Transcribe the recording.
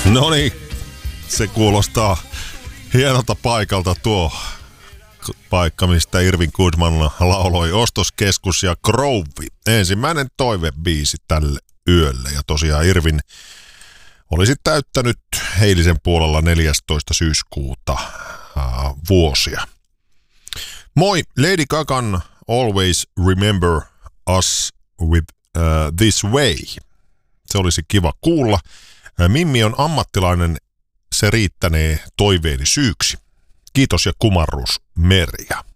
No niin, se kuulostaa hienolta paikalta tuo paikka, mistä Irvin Goodman lauloi Ostoskeskus ja Groove. Ensimmäinen toivebiisi tälle yölle. Ja tosiaan Irvin olisi täyttänyt eilisen puolella 14. syyskuuta vuosia. Moi, Lady Gagan Always Remember Us With This Way. Se olisi kiva kuulla. Mimmi on ammattilainen, se riittänee toiveeni syyksi. Kiitos ja kumarrus, Merja.